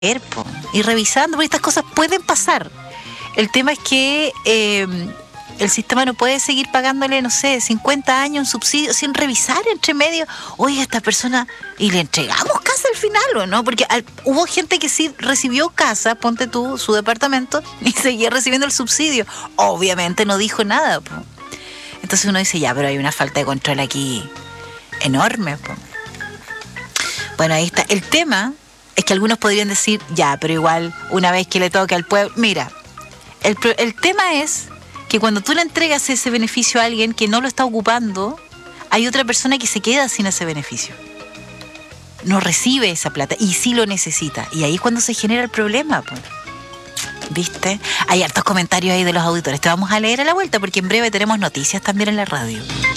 po, y revisando, porque estas cosas pueden pasar. El tema es que el sistema no puede seguir pagándole, no sé, 50 años un subsidio sin revisar entre medio. Oye, esta persona, ¿y le entregamos casa al final o no? Porque hubo gente que sí recibió casa, ponte tú, su departamento, y seguía recibiendo el subsidio. Obviamente no dijo nada, po. Entonces uno dice, ya, pero hay una falta de control aquí enorme, po. Bueno, ahí está. El tema es que algunos podrían decir, ya, pero igual, una vez que le toque al pueblo... Mira, el tema es que cuando tú le entregas ese beneficio a alguien que no lo está ocupando, hay otra persona que se queda sin ese beneficio. No recibe esa plata y sí lo necesita. Y ahí es cuando se genera el problema, pues. ¿Viste? Hay hartos comentarios ahí de los auditores. Te vamos a leer a la vuelta porque en breve tenemos noticias también en la radio.